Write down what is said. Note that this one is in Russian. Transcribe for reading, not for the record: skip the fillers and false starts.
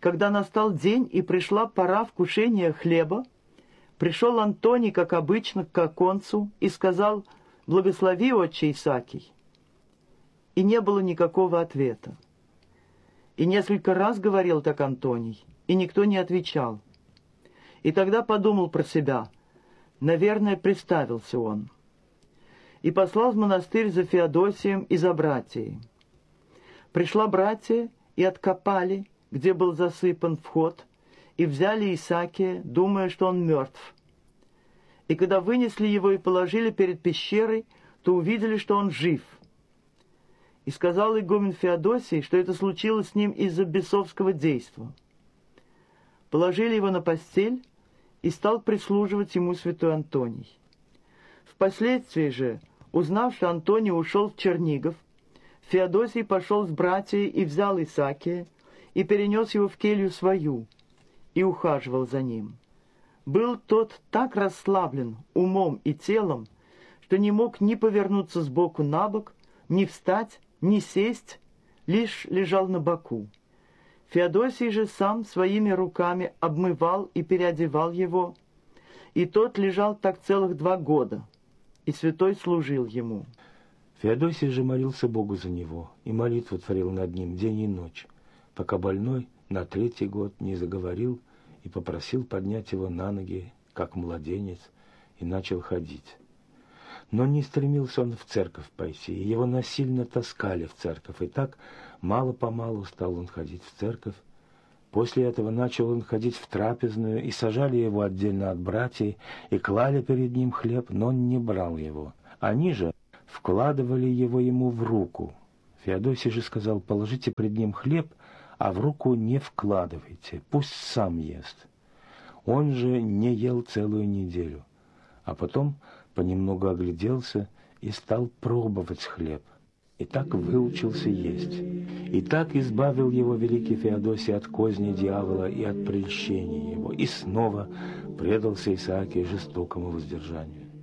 Когда настал день и пришла пора вкушения хлеба, пришел Антоний, как обычно, к оконцу и сказал: «Благослови, отче Исакий». И не было никакого ответа. И несколько раз говорил так Антоний, и никто не отвечал. И тогда подумал про себя: наверное, представился он. И послал в монастырь за Феодосием и за братьей. Пришла братья и откопали, где был засыпан вход, и взяли Исакия, думая, что он мертв. И когда вынесли его и положили перед пещерой, то увидели, что он жив. И сказал игумен Феодосий, что это случилось с ним из-за бесовского действа. Положили его на постель, и стал прислуживать ему святой Антоний. Впоследствии же, узнав, что Антоний ушел в Чернигов, Феодосий пошел с братьями и взял Исакия, и перенес его в келью свою, и ухаживал за ним. Был тот так расслаблен умом и телом, что не мог ни повернуться сбоку на бок, ни встать, ни сесть, лишь лежал на боку. Феодосий же сам своими руками обмывал и переодевал его, и тот лежал так целых 2 года, и святой служил ему. Феодосий же молился Богу за него, и молитву творил над ним день и ночь, пока больной на 3-й год не заговорил и попросил поднять его на ноги, как младенец, и начал ходить. Но не стремился он в церковь пойти, и его насильно таскали в церковь, и так мало-помалу стал он ходить в церковь. После этого начал он ходить в трапезную, и сажали его отдельно от братьев, и клали перед ним хлеб, но он не брал его. Они же вкладывали его ему в руку. Феодосий же сказал: положите пред ним хлеб, а в руку не вкладывайте, пусть сам ест. Он же не ел целую неделю, а потом понемногу огляделся и стал пробовать хлеб, и так выучился есть. И так избавил его великий Феодосий от козни дьявола и от прельщения его, и снова предался Исаакию жестокому воздержанию.